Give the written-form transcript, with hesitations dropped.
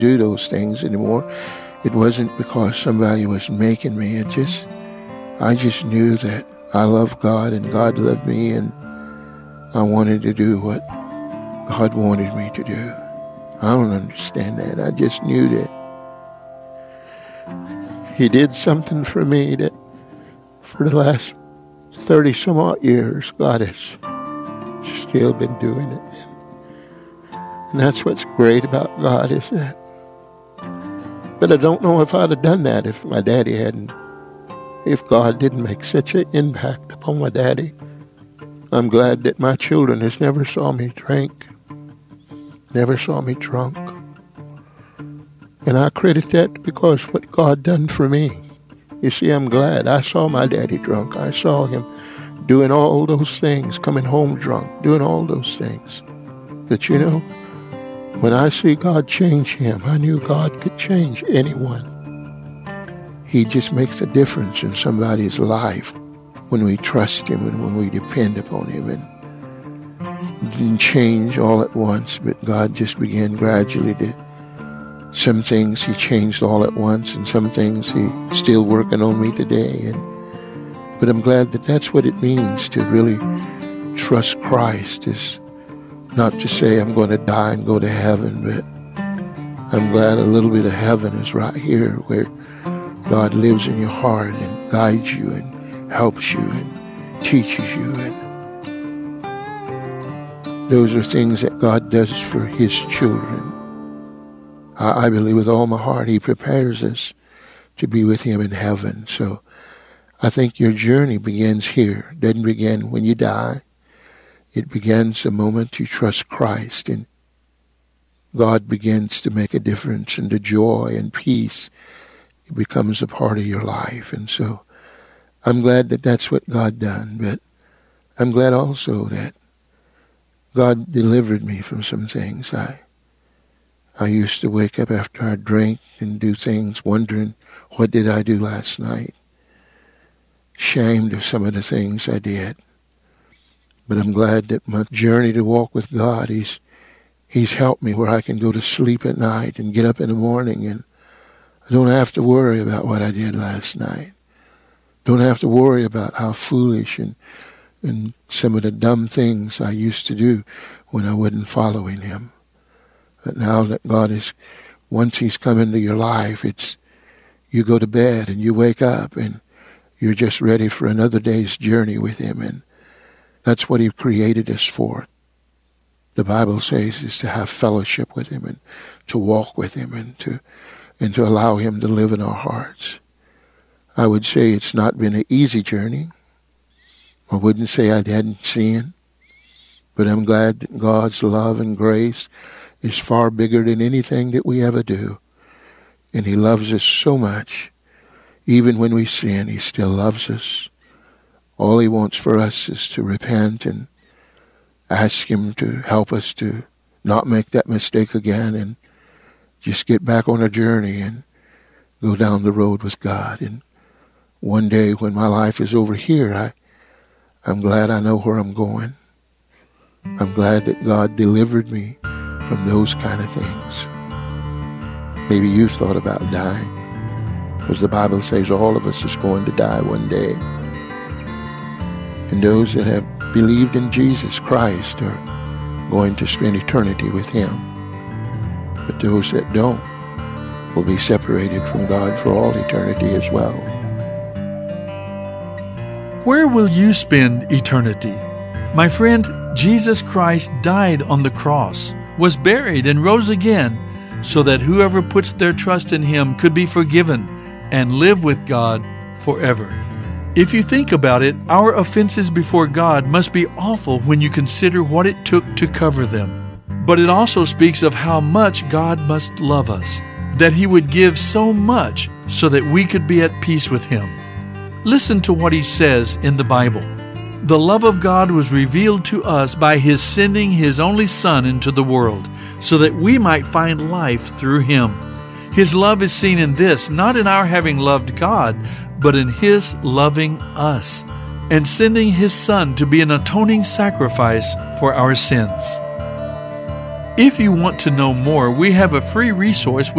do those things anymore. It wasn't because somebody was making me. I just knew that I loved God and God loved me, and I wanted to do what God wanted me to do. I don't understand that. I just knew that He did something for me that for the last 30 some odd years, God has still been doing it. And that's what's great about God, is that. But I don't know if I'd have done that if my daddy hadn't, if God didn't make such an impact upon my daddy. I'm glad that my children has never saw me drink, never saw me drunk. And I credit that because what God done for me. You see, I'm glad. I saw my daddy drunk. I saw him doing all those things, coming home drunk, doing all those things. But you know, when I see God change him, I knew God could change anyone. He just makes a difference in somebody's life when we trust him and when we depend upon him. And didn't change all at once, but God just began gradually to, some things he changed all at once, and some things he's still working on me today. But I'm glad that that's what it means to really trust Christ, is not to say I'm going to die and go to heaven, but I'm glad a little bit of heaven is right here, where God lives in your heart and guides you and helps you and teaches you. And those are things that God does for his children. I believe with all my heart he prepares us to be with him in heaven. So I think your journey begins here. It doesn't begin when you die. It begins the moment you trust Christ, and God begins to make a difference, and the joy and peace, it becomes a part of your life. And so I'm glad that that's what God done, but I'm glad also that God delivered me from some things. I used to wake up after I drank and do things wondering, what did I do last night? Ashamed of some of the things I did. But I'm glad that my journey to walk with God, He's helped me where I can go to sleep at night and get up in the morning, and I don't have to worry about what I did last night. Don't have to worry about how foolish and some of the dumb things I used to do when I wasn't following him. But now that God is, once he's come into your life, it's, you go to bed and you wake up and you're just ready for another day's journey with him. And that's what he created us for. The Bible says is to have fellowship with him and to walk with him and to allow him to live in our hearts. I would say it's not been an easy journey. I wouldn't say I hadn't sinned, but I'm glad that God's love and grace is far bigger than anything that we ever do. And he loves us so much. Even when we sin, he still loves us. All he wants for us is to repent and ask him to help us to not make that mistake again and just get back on a journey and go down the road with God. And one day when my life is over here, I'm glad I know where I'm going. I'm glad that God delivered me from those kind of things. Maybe you've thought about dying, because the Bible says all of us is going to die one day. And those that have believed in Jesus Christ are going to spend eternity with him. But those that don't will be separated from God for all eternity as well. Where will you spend eternity? My friend, Jesus Christ died on the cross, was buried, and rose again, so that whoever puts their trust in him could be forgiven and live with God forever. If you think about it, our offenses before God must be awful when you consider what it took to cover them. But it also speaks of how much God must love us, that he would give so much so that we could be at peace with him. Listen to what he says in the Bible. The love of God was revealed to us by his sending his only Son into the world, so that we might find life through him. His love is seen in this, not in our having loved God, but in his loving us and sending his Son to be an atoning sacrifice for our sins. If you want to know more, we have a free resource